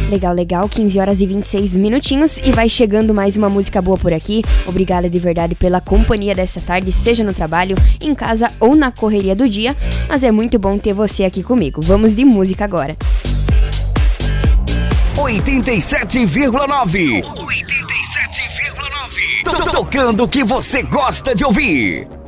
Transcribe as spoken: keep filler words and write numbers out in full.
Legal, legal, quinze horas e vinte e seis minutinhos e vai chegando mais uma música boa por aqui. Obrigada de verdade pela companhia dessa tarde, seja no trabalho, em casa ou na correria do dia, mas é muito bom ter você aqui comigo. Vamos de música agora. oitenta e sete vírgula nove oitenta e sete vírgula nove Tocando o que você gosta de ouvir.